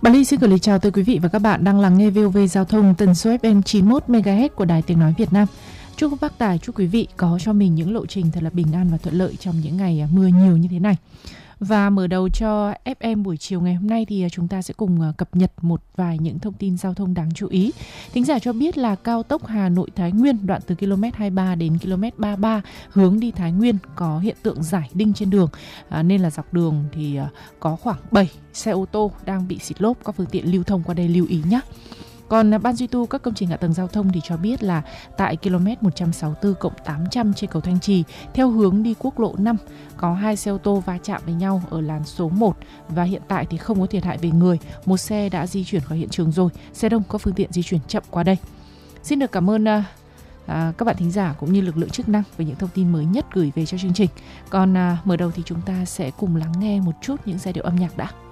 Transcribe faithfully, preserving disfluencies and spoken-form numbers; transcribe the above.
Bà Ly xin gửi lời chào tới quý vị và các bạn đang lắng nghe vê o vê Giao thông tần số ép em chín mươi mốt mê ga héc của Đài Tiếng Nói Việt Nam. Chúc bác Tài, chúc quý vị có cho mình những lộ trình thật là bình an và thuận lợi trong những ngày mưa nhiều như thế này. Và mở đầu cho ép em buổi chiều ngày hôm nay thì chúng ta sẽ cùng cập nhật một vài những thông tin giao thông đáng chú ý. Thính giả cho biết là cao tốc Hà Nội Thái Nguyên đoạn từ ki lô mét hai mươi ba đến ki lô mét ba mươi ba hướng đi Thái Nguyên có hiện tượng rải đinh trên đường, à, nên là dọc đường thì có khoảng bảy xe ô tô đang bị xịt lốp, các phương tiện lưu thông qua đây lưu ý nhé. Còn Ban duy tu các công trình hạ tầng giao thông thì cho biết là tại ki lô mét một trăm sáu mươi tư cộng tám trăm trên cầu Thanh Trì theo hướng đi quốc lộ năm có hai xe ô tô va chạm với nhau ở làn số một và hiện tại thì không có thiệt hại về người, một xe đã di chuyển khỏi hiện trường rồi, xe đông có phương tiện di chuyển chậm qua đây. Xin được cảm ơn uh, À, các bạn thính giả cũng như lực lượng chức năng về những thông tin mới nhất gửi về cho chương trình. Còn à, mở đầu thì chúng ta sẽ cùng lắng nghe một chút những giai điệu âm nhạc đã.